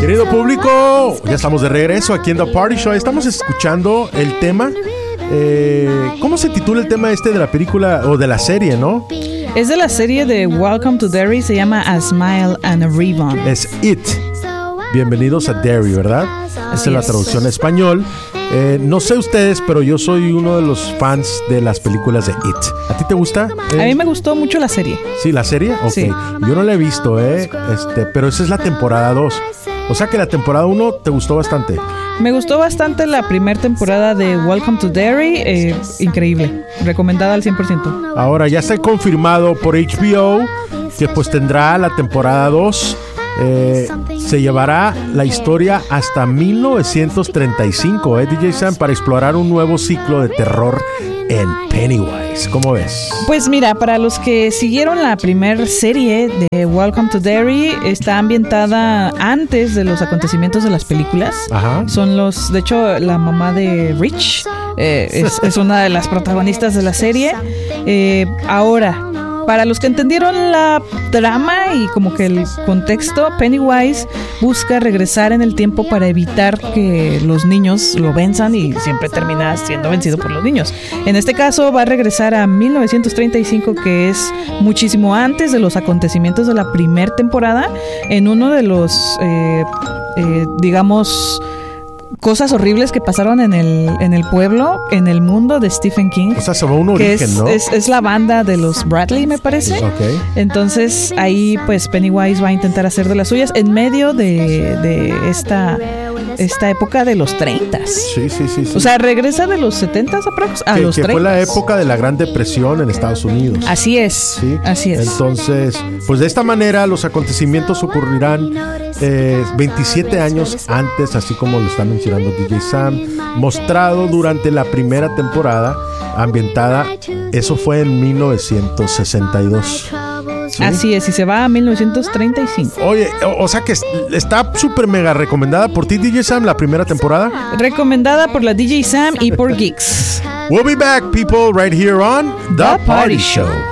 Querido público, ya estamos de regreso aquí en The Party Show. Estamos escuchando el tema. ¿Cómo se titula el tema de la película o de la serie, no? Es de la serie de Welcome to Derry. Se llama A Smile and a Ribbon. Es It. Bienvenidos a Derry, ¿verdad? Esa es la traducción en español. No sé ustedes, pero yo soy uno de los fans de las películas de It. ¿A ti te gusta? A mí me gustó mucho la serie. ¿Sí, la serie? Ok. Sí. Yo no la he visto, pero esa es la temporada 2. O sea que la temporada 1 te gustó bastante. Me gustó bastante la primera temporada de Welcome to Derry. Increíble. Recomendada al 100%. Ahora ya está confirmado por HBO que pues tendrá la temporada 2. Se llevará la historia hasta 1935, DJ Sam, para explorar un nuevo ciclo de terror en Pennywise. ¿Cómo ves? Pues mira, para los que siguieron la primera serie de Welcome to Derry, está ambientada antes de los acontecimientos de las películas. Ajá. De hecho, la mamá de Rich es una de las protagonistas de la serie. Ahora, para los que entendieron la trama y como que el contexto, Pennywise busca regresar en el tiempo para evitar que los niños lo venzan y siempre termina siendo vencido por los niños. En este caso va a regresar a 1935, que es muchísimo antes de los acontecimientos de la primera temporada, en uno de los, digamos, cosas horribles que pasaron en el pueblo, en el mundo de Stephen King. O sea, sobre un origen, ¿no? Es la banda de los Bradley, me parece. Okay. Entonces, ahí pues Pennywise va a intentar hacer de las suyas en medio de esta época de los 30s. Sí. O sea, regresa de los 70s a los 30s. Que fue la época de la Gran Depresión en Estados Unidos. Así es. Sí. Así es. Entonces, pues de esta manera los acontecimientos ocurrirán 27 años antes, así como lo está mencionando DJ Sam, mostrado durante la primera temporada, ambientada, eso fue en 1962. ¿Sí? Así es, y se va a 1935. Oye, o sea que está súper mega recomendada por ti, DJ Sam, la primera temporada. Recomendada por la DJ Sam y por Geeks. We'll be back, people, right here on The Party Show.